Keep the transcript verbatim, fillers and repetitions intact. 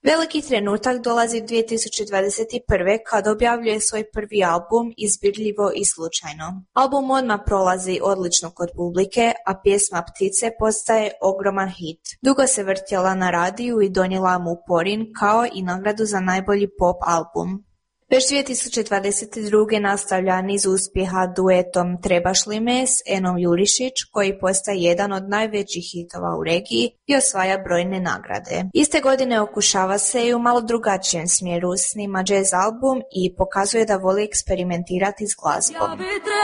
Veliki trenutak dolazi dvije tisuće dvadeset prve kad objavljuje svoj prvi album Izbirljivo i slučajno. Album odmah prolazi odlično kod publike, a pjesma Ptice postaje ogroman hit. Dugo se vrtjela na radiju i donijela mu porin kao i nagradu za najbolji pop album. Već dvije tisuće dvadeset druge nastavlja niz uspjeha duetom Trebaš li me s Enom Jurišić, koji postaje jedan od najvećih hitova u regiji i osvaja brojne nagrade. Iste godine okušava se i u malo drugačijem smjeru, snima jazz album i pokazuje da voli eksperimentirati s glazbom.